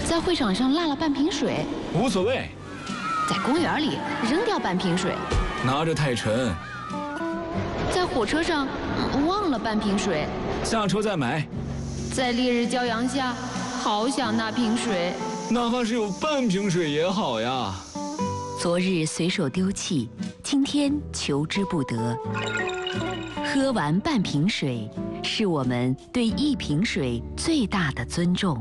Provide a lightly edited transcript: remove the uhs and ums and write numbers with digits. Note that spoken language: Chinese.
在会场上落了半瓶水， 无所谓。 在公园里扔掉半瓶水， 拿着太沉。 在火车上忘了半瓶水， 下车再买。 在烈日骄阳下，好想那瓶水， 哪怕是有半瓶水也好呀。 昨日随手丢弃，今天求之不得。喝完半瓶水，是我们对一瓶水最大的尊重。